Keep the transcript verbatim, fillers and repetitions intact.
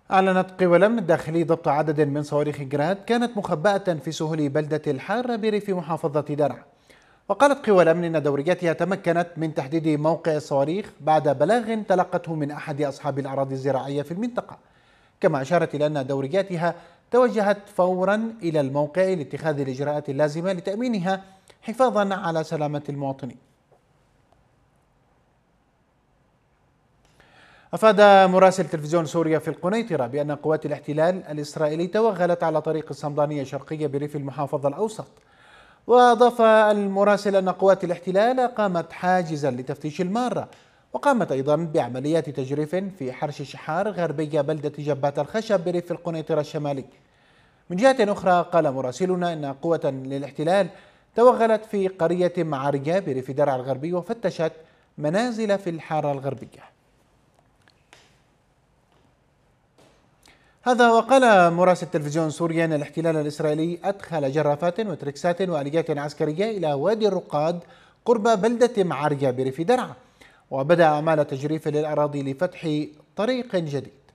أعلنت قوى الأمن الداخلي ضبط عدد من صواريخ جراد كانت مخبأة في سهول بلدة الحارة بريف محافظة درعا. وقالت قوى الأمن أن دورياتها تمكنت من تحديد موقع الصواريخ بعد بلاغ تلقته من أحد أصحاب الأراضي الزراعية في المنطقة، كما أشارت إلى أن دورياتها توجهت فورا إلى الموقع لاتخاذ الإجراءات اللازمة لتأمينها حفاظا على سلامة المواطنين. أفاد مراسل تلفزيون سوريا في القنيطرة بأن قوات الاحتلال الإسرائيلي توغلت على طريق الصمدانية الشرقية بريف المحافظة الأوسط. وأضاف المراسل أن قوات الاحتلال قامت حاجزا لتفتيش المارة، وقامت أيضا بعمليات تجريف في حرش شحار غربية بلدة جبات الخشب بريف القنيطرة الشمالي. من جهة أخرى قال مراسلنا أن قوة للاحتلال توغلت في قرية معارية بريف درعا الغربي وفتشت منازل في الحارة الغربية. هذا وقال مراسل تلفزيون سوريا أن الاحتلال الإسرائيلي أدخل جرافات وتركسات وآليات عسكرية إلى وادي الرقاد قرب بلدة معارية بريف درعا، وبدأ أعمال تجريف للأراضي لفتح طريق جديد.